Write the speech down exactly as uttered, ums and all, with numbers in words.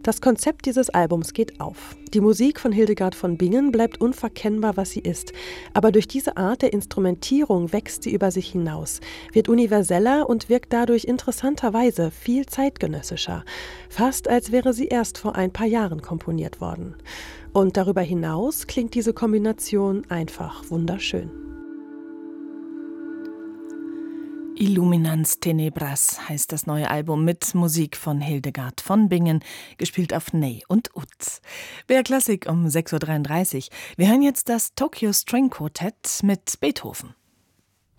Das Konzept dieses Albums geht auf. Die Musik von Hildegard von Bingen bleibt unverkennbar, was sie ist. Aber durch diese Art der Instrumentierung wächst sie über sich hinaus, wird universeller und wirkt dadurch interessanterweise viel zeitgenössischer. Fast als wäre sie erst vor ein paar Jahren komponiert worden. Und darüber hinaus klingt diese Kombination einfach wunderschön. Illuminans Tenebras heißt das neue Album mit Musik von Hildegard von Bingen, gespielt auf Ney und Ud. Wer Klassik um sechs Uhr dreiunddreißig. Wir hören jetzt das Tokyo String Quartet mit Beethoven.